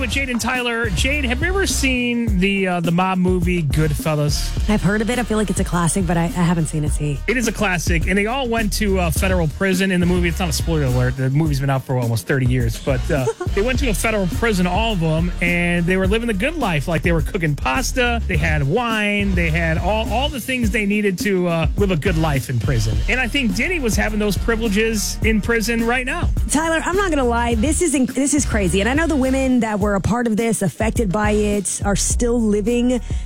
with Jade and Tyler. Jade, have you ever seen the mob movie Goodfellas? I've heard of it. I feel like it's a classic, but I haven't seen it. It is a classic, and they all went to federal prison in the movie. It's not a spoiler alert. The movie's been out for almost 30 years, but they went to a federal prison, all of them, and they were living the good life. Like, they were cooking pasta, they had wine, they had all the things they needed to live a good life in prison. And I think Diddy was having those privileges in prison right now. Tyler, I'm not going to lie. This is crazy. And I know the women that were a part of this, affected by it, are still living